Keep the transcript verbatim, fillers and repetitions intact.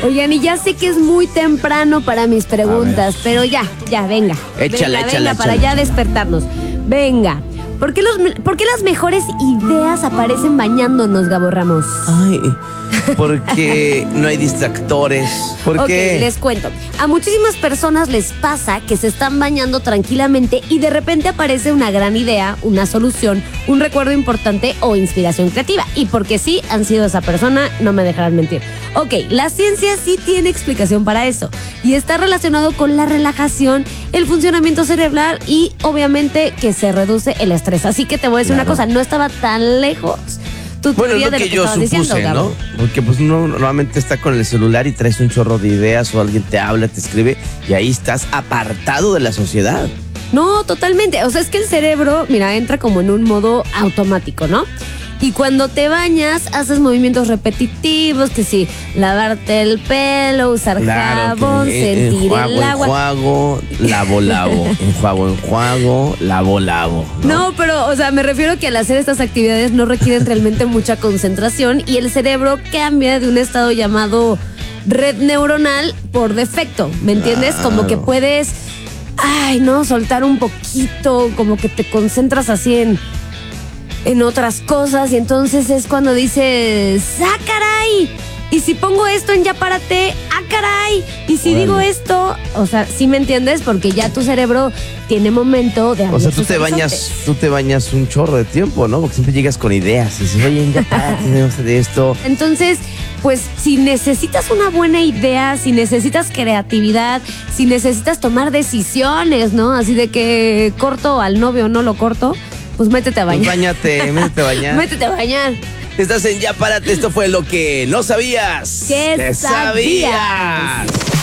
Oigan, y ya sé que es muy temprano para mis preguntas, pero ya, ya, venga. Échala, venga, échala, venga, para échala. ya despertarnos. Venga. ¿Por qué, los, ¿Por qué las mejores ideas aparecen bañándonos, Gabo Ramos? Ay, porque no hay distractores. ¿Por Ok, qué? les cuento. A muchísimas personas les pasa que se están bañando tranquilamente y de repente aparece una gran idea, una solución, un recuerdo importante o inspiración creativa. Y porque sí han sido esa persona, no me dejarán mentir. Ok, la ciencia sí tiene explicación para eso y está relacionado con la relajación, el funcionamiento cerebral y obviamente que se reduce el estrés. Así que te voy a decir Claro. una cosa, no estaba tan lejos tu Bueno, es teoría lo de lo que que yo estabas supuse, diciendo, Gabo. ¿no? Porque pues uno normalmente está con el celular y traes un chorro de ideas o alguien te habla, te escribe y ahí estás apartado de la sociedad. No, totalmente. O sea, es que el cerebro, mira, entra como en un modo automático, ¿no? Y cuando te bañas, haces movimientos repetitivos, que sí, lavarte el pelo, usar jabón, que, eh, sentir enjuago, el agua. enjuago, lavo, lavo, enjuago, enjuago, lavo, lavo. No, pero, o sea, me refiero que al hacer estas actividades no requieren realmente mucha concentración y el cerebro cambia de un estado llamado red neuronal por defecto, ¿me entiendes? Claro. Como que puedes, ay, no, soltar un poquito, como que te concentras así en, en otras cosas y entonces es cuando dices, ¡ah, caray! Y si pongo esto en ya párate, ¡ah, caray! Y si Órale. digo esto, o sea, ¿sí me entiendes? Porque ya tu cerebro tiene momento de O abrir sea, tú sus te bañas, horizontes. tú te bañas un chorro de tiempo, ¿no? Porque siempre llegas con ideas y dices, oye, ya párate, tenemos de esto. Entonces, pues si necesitas una buena idea, si necesitas creatividad, si necesitas tomar decisiones, ¿no? Así de que corto al novio o no lo corto, pues métete a Pues bañar. báñate, métete a bañar. Métete a bañar. Estás en Ya Párate, esto fue lo que no sabías. ¿Qué ¿Qué sabías? sabías?